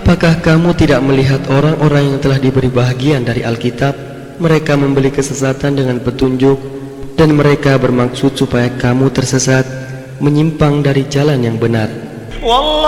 Apakah kamu tidak melihat orang-orang yang telah diberi bahagian dari Alkitab? Mereka membeli kesesatan dengan petunjuk, dan mereka bermaksud supaya kamu tersesat, menyimpang dari jalan yang benar.